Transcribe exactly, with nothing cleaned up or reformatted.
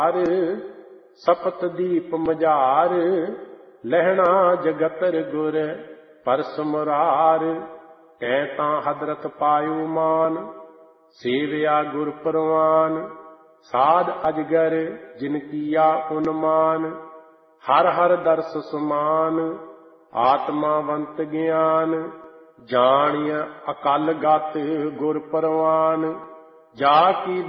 ਸਪਤ ਦੀਪ ਮਝਾਰ, ਲਹਿਣਾ ਜਗਤਰ ਗੁਰ ਪਰਸ ਮੁਰਾਰ। ਤੈਂ ਤਾਂ ਹਦਰਤ ਪਾਇਓ ਮਾਨ, ਸੇਵਿਆ ਗੁਰ ਪਰਵਾਨ। ਸਾਧ ਅਜਗਰ ਜਿਨ ਕੀਆ ਉਨਮਾਨ, ਹਰ ਹਰ ਦਰਸ ਸਮਾਨ। ਆਤਮਾਵੰਤ ਗਿਆਨ, ਜਾਣਿਆ ਅਕਲ ਗਤ ਗੁਰ ਪਰਵਾਨ। ਜਾ ਕੀ